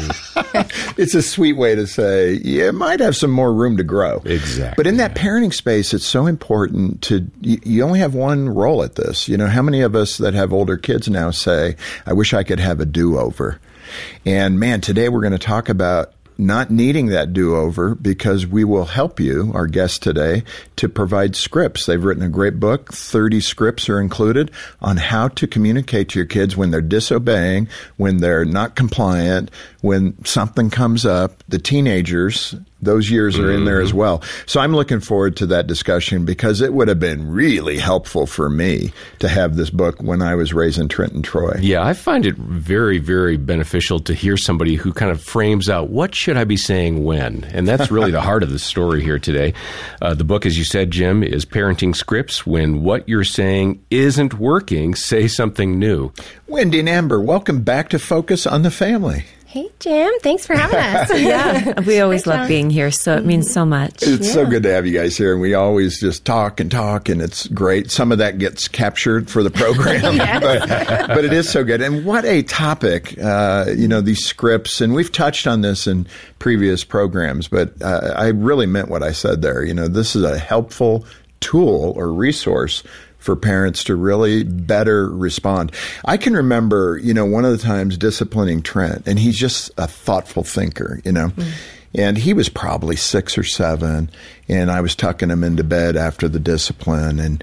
Mm. It's a sweet way to say, you might have some more room to grow. Exactly. But in that parenting space, it's so important to, you, you only have one role at this. You know, how many of us that have older kids now say, I wish I could have a do-over? And man, today we're going to talk about not needing that do-over, because we will help you, our guest today, to provide scripts. They've written a great book. thirty scripts are included on how to communicate to your kids when they're disobeying, when they're not compliant, when something comes up. The teenagers, those years are in there as well. So I'm looking forward to that discussion, because it would have been really helpful for me to have this book when I was raising Trent and Troy. Yeah, I find it very, very beneficial to hear somebody who kind of frames out, what should I be saying when? And that's really the heart of the story here today. Uh, the book, as you said, Jim, is Parenting Scripts. When what you're saying isn't working, say something new. Wendy and Amber, welcome back to Focus on the Family. Hey, Jim. Thanks for having us. Yeah, we always love being here, so it means so much. It's yeah. so good to have you guys here, and we always just talk and talk, and it's great. Some of that gets captured for the program, yes. but, but it is so good. And what a topic, uh, you know, these scripts, and we've touched on this in previous programs, but uh, I really meant what I said there. You know, this is a helpful tool or resource for parents to really better respond. I can remember, you know, one of the times disciplining Trent, and he's just a thoughtful thinker, you know, mm. and he was probably six or seven, and I was tucking him into bed after the discipline, and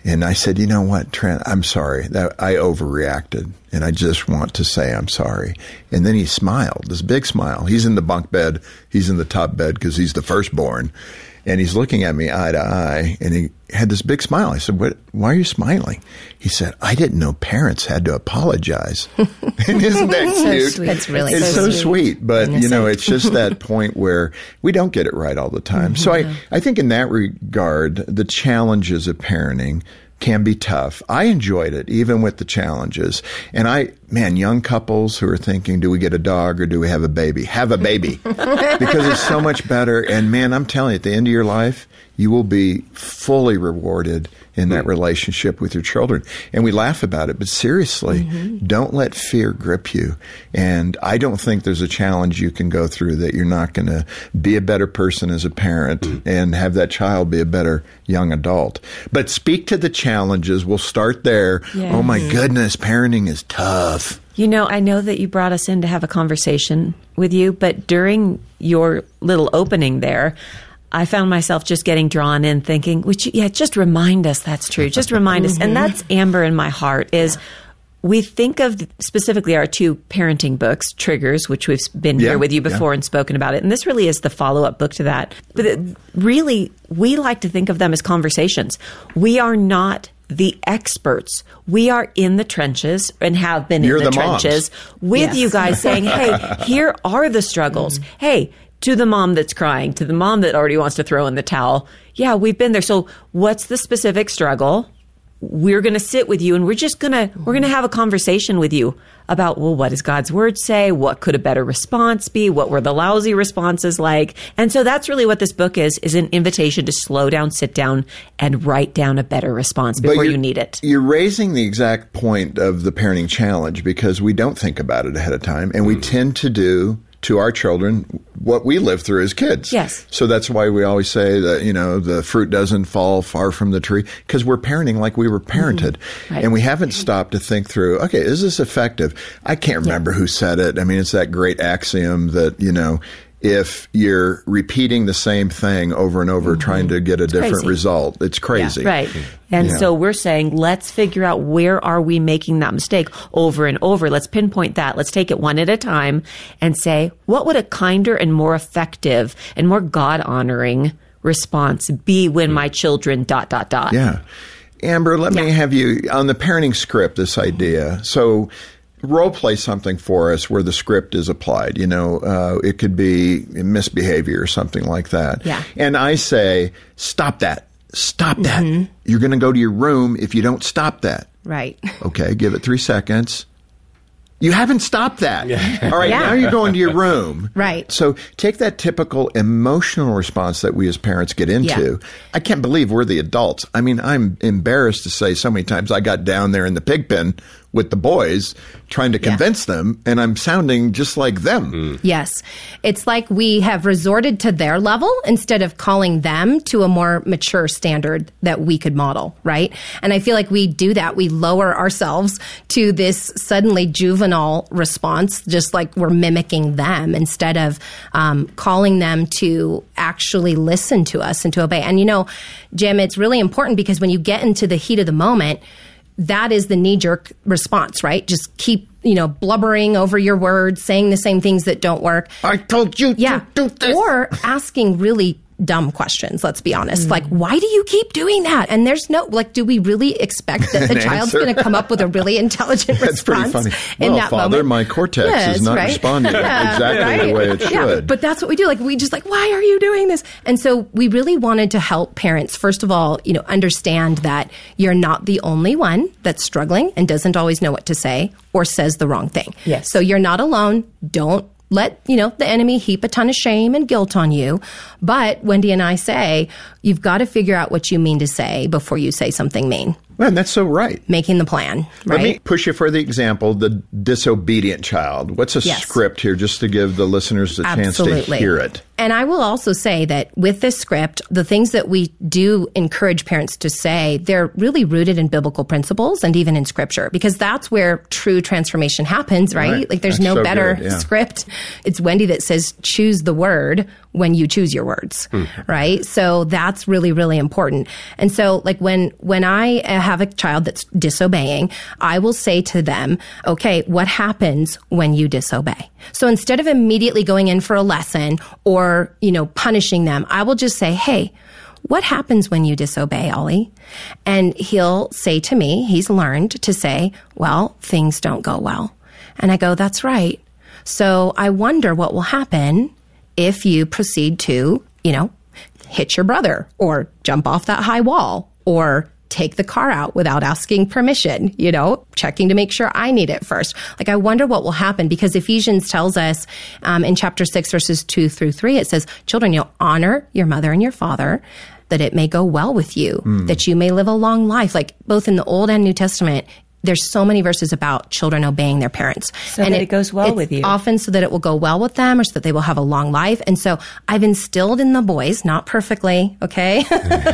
And I said, you know what, Trent, I'm sorry. That I overreacted, and I just want to say I'm sorry. And then he smiled, this big smile. He's in the bunk bed. He's in the top bed because he's the firstborn. And he's looking at me eye to eye, and he had this big smile. I said, "What? Why are you smiling?" He said, "I didn't know parents had to apologize." And isn't that So cute? sweet. That's really It's so so sweet. sweet, but, you know, Innocent. it's just that point where we don't get it right all the time. So I, I think in that regard, the challenges of parenting can be tough. I enjoyed it, even with the challenges. And I, man, young couples who are thinking, do we get a dog or do we have a baby? Have a baby. Because it's so much better. And man, I'm telling you, at the end of your life, you will be fully rewarded in that relationship with your children. And we laugh about it, but seriously, mm-hmm. don't let fear grip you. And I don't think there's a challenge you can go through that you're not going to be a better person as a parent mm-hmm. and have that child be a better young adult. But speak to the challenges. We'll start there. Yes. Oh my goodness, parenting is tough. You know, I know that you brought us in to have a conversation with you, but during your little opening there, I found myself just getting drawn in thinking, would you, yeah, just remind us that's true. Just remind us. And that's Amber in my heart is we think of specifically our two parenting books, Triggers, which we've been Yeah, here with you before yeah. and spoken about it. And this really is the follow-up book to that. But it, really, we like to think of them as conversations. We are not the experts. We are in the trenches and have been You're in the, the moms. trenches with Yes. you guys saying, hey, here are the struggles. Mm-hmm. Hey, to the mom that's crying, to the mom that already wants to throw in the towel. Yeah, we've been there. So what's the specific struggle? We're going to sit with you and we're just going to, we're going to have a conversation with you about, well, what does God's word say? What could a better response be? What were the lousy responses like? And so that's really what this book is, is an invitation to slow down, sit down, and write down a better response But before you're- you need it. You're raising the exact point of the parenting challenge because we don't think about it ahead of time, and we tend to do to our children what we live through as kids. Yes. So that's why we always say that, you know, the fruit doesn't fall far from the tree, because we're parenting like we were parented. Mm-hmm. Right. And we haven't stopped to think through, okay, is this effective? I can't remember who said it. I mean, it's that great axiom that, you know, if you're repeating the same thing over and over, trying to get a different crazy. result, it's crazy. Right. And Yeah. so we're saying, let's figure out where are we making that mistake over and over. Let's pinpoint that. Let's take it one at a time and say, what would a kinder and more effective and more God-honoring response be when my children dot, dot, dot. Yeah. Amber, let me Yeah. have you on the parenting script, this idea. So role play something for us where the script is applied. You know, uh, it could be misbehavior or something like that. Yeah. And I say, stop that. Stop that. Mm-hmm. You're going to go to your room if you don't stop that. Right. Okay, give it three seconds. You haven't stopped that. All right, Yeah. now you're going to your room. Right. So take that typical emotional response that we as parents get into. Yeah. I can't believe we're the adults. I mean, I'm embarrassed to say so many times I got down there in the pig pen with the boys trying to convince them, and I'm sounding just like them. Yes. It's like we have resorted to their level instead of calling them to a more mature standard that we could model, right? And I feel like we do that. We lower ourselves to this suddenly juvenile response, just like we're mimicking them instead of um, calling them to actually listen to us and to obey. And you know, Jim, it's really important because when you get into the heat of the moment, that is the knee-jerk response, right? Just keep, you know, blubbering over your words, saying the same things that don't work. I told you Yeah. to do this. Or asking really dumb questions, let's be honest. Like, why do you keep doing that? And there's no, like, do we really expect that the An child's answer? going to come up with a really intelligent That's pretty response funny. in Well, that Father, moment? my cortex Yes, is not right? responding Yeah, exactly right? the way it Yeah, should. but that's what we do. Like, we just like, why are you doing this? And so we really wanted to help parents, first of all, you know, understand that you're not the only one that's struggling and doesn't always know what to say or says the wrong thing. Yes. So you're not alone. Don't let, you know, the enemy heap a ton of shame and guilt on you. But Wendy and I say, you've got to figure out what you mean to say before you say something mean. Well, and that's so right. Making the plan, right? Let me push you for the example, the disobedient child. What's a Yes. script here just to give the listeners a chance to Absolutely. hear it? And I will also say that with this script, the things that we do encourage parents to say, they're really rooted in biblical principles and even in scripture, because that's where true transformation happens, right? Right. Like there's That's no so better good, yeah. script. It's Wendy that says, choose the word when you choose your words, right? So that's really, really important. And so like when, when I have a child that's disobeying, I will say to them, okay, what happens when you disobey? So instead of immediately going in for a lesson or, you know, punishing them, I will just say, hey, what happens when you disobey, Ollie? And he'll say to me, he's learned to say, well, things don't go well. And I go, that's right. So I wonder what will happen if you proceed to, you know, hit your brother or jump off that high wall or take the car out without asking permission, you know, checking to make sure I need it first. Like, I wonder what will happen, because Ephesians tells us um, in chapter six, verses two through three, it says, children, you'll honor your mother and your father, that it may go well with you, mm. that you may live a long life. Like both in the Old and New Testament, there's so many verses about children obeying their parents. So and that it, it goes well with you. Often so that it will go well with them, or so that they will have a long life. And so I've instilled in the boys, not perfectly, okay?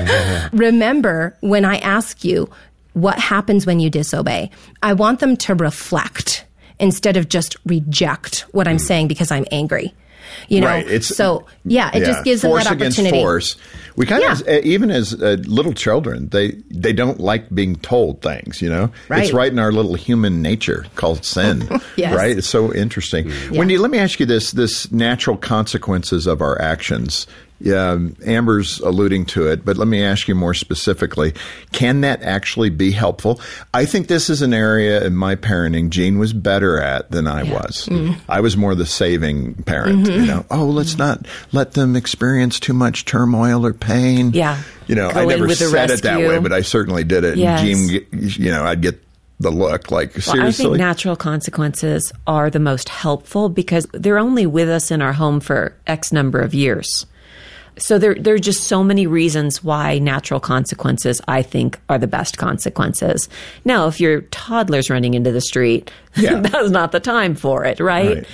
Remember, when I ask you, what happens when you disobey? I want them to reflect instead of just reject what I'm saying because I'm angry. You know, right. It's, so yeah, it yeah. just gives force them that opportunity. Against force. We kind Yeah. of, uh, even as uh, little children, they they don't like being told things. You know, Right. it's right in our little human nature called sin. Yes. Right. It's so interesting. Yeah. Wendy, let me ask you this: this natural consequences of our actions. Yeah, Amber's alluding to it, but let me ask you more specifically. Can that actually be helpful? I think this is an area in my parenting Jean was better at than I was. Mm-hmm. I was more the saving parent, you know. Oh, let's not let them experience too much turmoil or pain. Yeah. You know, Go I in never with the said it that rescue. way, but I certainly did it. Yes. And Jean, you know, I'd get the look like, Well, seriously? I think natural consequences are the most helpful because they're only with us in our home for X number of years. So there, there are just so many reasons why natural consequences, I think, are the best consequences. Now, if your toddler's running into the street, Yeah. that's not the time for it, right? Right.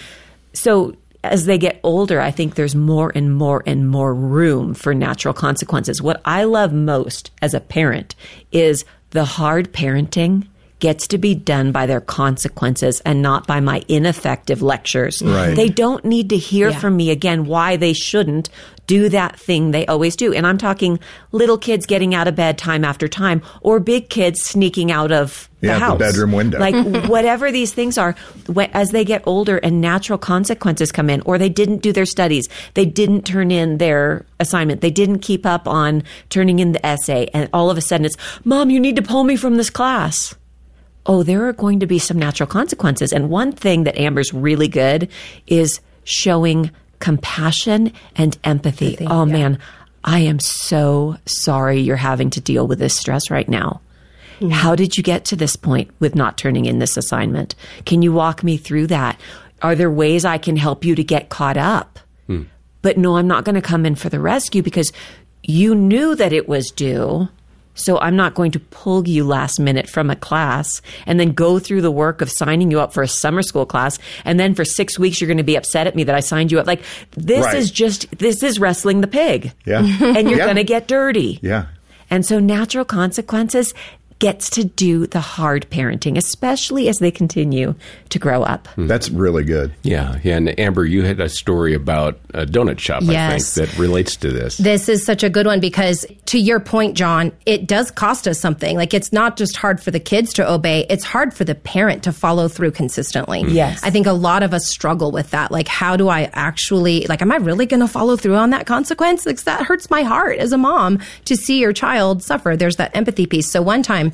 So as they get older, I think there's more and more and more room for natural consequences. What I love most as a parent is the hard parenting gets to be done by their consequences and not by my ineffective lectures. Right. They don't need to hear Yeah. from me again why they shouldn't do that thing they always do. And I'm talking little kids getting out of bed time after time, or big kids sneaking out of the Yeah, the house. bedroom window. Like whatever these things are, wh- as they get older and natural consequences come in, or they didn't do their studies, they didn't turn in their assignment, they didn't keep up on turning in the essay, and all of a sudden it's, Mom, you need to pull me from this class. Oh, there are going to be some natural consequences. And one thing that Amber's really good is showing compassion and empathy. Empathy, oh, yeah. man, I am so sorry you're having to deal with this stress right now. Mm-hmm. How did you get to this point with not turning in this assignment? Can you walk me through that? Are there ways I can help you to get caught up? Hmm. But no, I'm not going to come in for the rescue because you knew that it was due. So I'm not going to pull you last minute from a class and then go through the work of signing you up for a summer school class. And then for six weeks, you're going to be upset at me that I signed you up. Like, this Right. is just, this is wrestling the pig. Yeah. And you're Yeah. going to get dirty. Yeah. And so natural consequences gets to do the hard parenting, especially as they continue to grow up. That's really good. Yeah, yeah. And Amber, you had a story about a donut shop, Yes. I think, that relates to this. This is such a good one because, to your point, John, it does cost us something. Like, it's not just hard for the kids to obey, it's hard for the parent to follow through consistently. Yes. I think a lot of us struggle with that. Like, how do I actually, like, am I really going to follow through on that consequence? Like, that hurts my heart as a mom to see your child suffer. There's that empathy piece. So one time,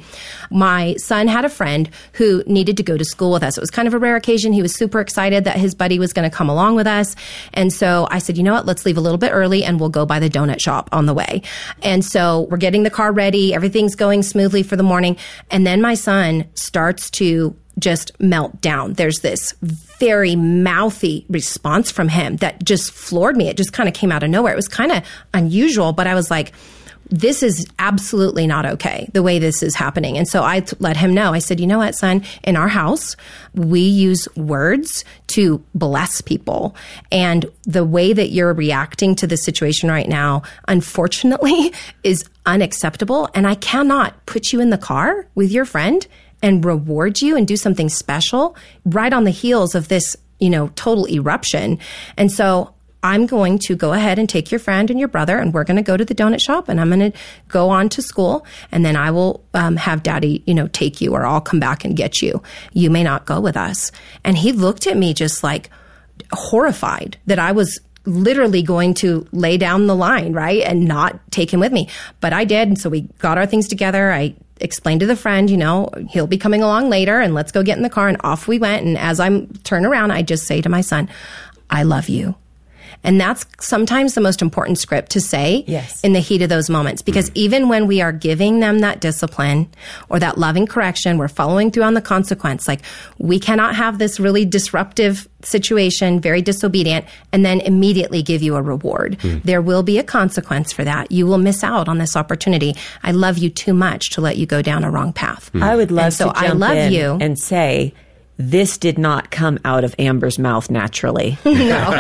my son had a friend who needed to go to school with us. It was kind of a rare occasion. He was super excited that his buddy was going to come along with us. And so I said, you know what, let's leave a little bit early and we'll go by the donut shop on the way. And so we're getting the car ready. Everything's going smoothly for the morning. And then my son starts to just melt down. There's this very mouthy response from him that just floored me. It just kind of came out of nowhere. It was kind of unusual, but I was like, this is absolutely not okay, the way this is happening. And so I t- let him know. I said, you know what, son, in our house, we use words to bless people. And the way that you're reacting to the situation right now, unfortunately, is unacceptable. And I cannot put you in the car with your friend and reward you and do something special right on the heels of this, you know, total eruption. And so I'm going to go ahead and take your friend and your brother, and we're going to go to the donut shop, and I'm going to go on to school, and then I will um, have daddy, you know, take you, or I'll come back and get you. You may not go with us. And he looked at me just like horrified that I was literally going to lay down the line, right, and not take him with me. But I did, and so we got our things together. I explained to the friend, you know, he'll be coming along later, and let's go get in the car, and off we went. And as I turn around, I just say to my son, I love you. And that's sometimes the most important script to say yes. in the heat of those moments. Because mm-hmm. even when we are giving them that discipline or that loving correction, we're following through on the consequence. Like, we cannot have this really disruptive situation, very disobedient, and then immediately give you a reward. Mm. There will be a consequence for that. You will miss out on this opportunity. I love you too much to let you go down a wrong path. Mm. I would love and so to jump I love in you. and say, this did not come out of Amber's mouth naturally. No.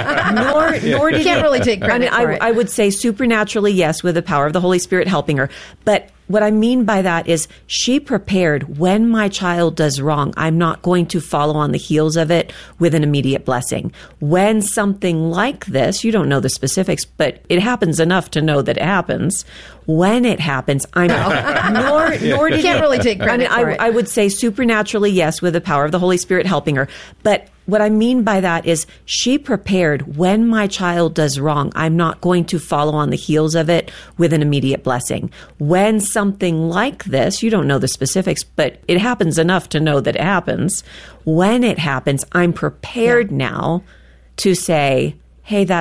nor, nor did you can't really take credit I mean, for I, it. I would say supernaturally, yes, with the power of the Holy Spirit helping her. But what I mean by that is she prepared, when my child does wrong, I'm not going to follow on the heels of it with an immediate blessing. When something like this, you don't know the specifics, but it happens enough to know that it happens. When it happens, I'm nor nor did you can't really take credit I mean, for I, it. I would say supernaturally, yes, with the power of the Holy Spirit helping her. But what I mean by that is she prepared, when my child does wrong, I'm not going to follow on the heels of it with an immediate blessing. When something like this, you don't know the specifics, but it happens enough to know that it happens. When it happens, I'm prepared yeah. now to say, hey, that